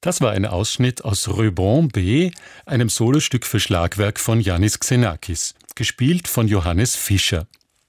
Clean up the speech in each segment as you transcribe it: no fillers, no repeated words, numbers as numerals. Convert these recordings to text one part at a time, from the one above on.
Das war ein Ausschnitt aus Röbon B., einem Solostück für Schlagwerk von Yannis Xenakis, gespielt von Johannes Fischer.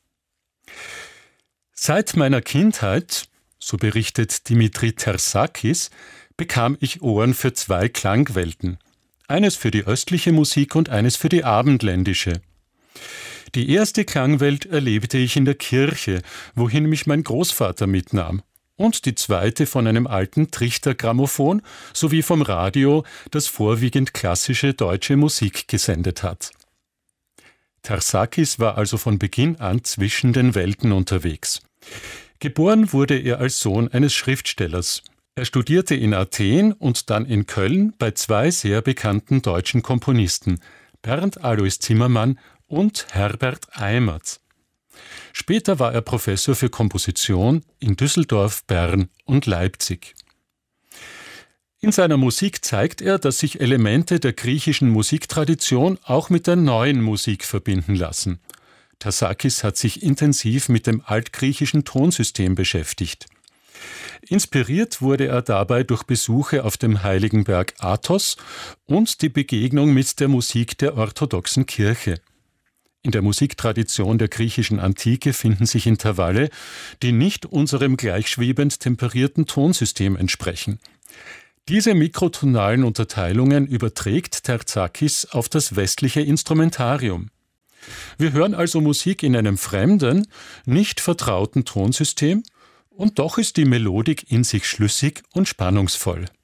Seit meiner Kindheit, so berichtet Dimitri Terzakis, bekam ich Ohren für zwei Klangwelten. Eines für die östliche Musik und eines für die abendländische. Die erste Klangwelt erlebte ich in der Kirche, wohin mich mein Großvater mitnahm. Und die zweite von einem alten Trichtergrammophon sowie vom Radio, das vorwiegend klassische deutsche Musik gesendet hat. Terzakis war also von Beginn an zwischen den Welten unterwegs. Geboren wurde er als Sohn eines Schriftstellers. Er studierte in Athen und dann in Köln bei zwei sehr bekannten deutschen Komponisten, Bernd Alois Zimmermann und Herbert Eimert. Später war er Professor für Komposition in Düsseldorf, Bern und Leipzig. In seiner Musik zeigt er, dass sich Elemente der griechischen Musiktradition auch mit der neuen Musik verbinden lassen. Terzakis hat sich intensiv mit dem altgriechischen Tonsystem beschäftigt. Inspiriert wurde er dabei durch Besuche auf dem heiligen Berg Athos und die Begegnung mit der Musik der orthodoxen Kirche. In der Musiktradition der griechischen Antike finden sich Intervalle, die nicht unserem gleichschwebend temperierten Tonsystem entsprechen. Diese mikrotonalen Unterteilungen überträgt Terzakis auf das westliche Instrumentarium. Wir hören also Musik in einem fremden, nicht vertrauten Tonsystem, und doch ist die Melodik in sich schlüssig und spannungsvoll.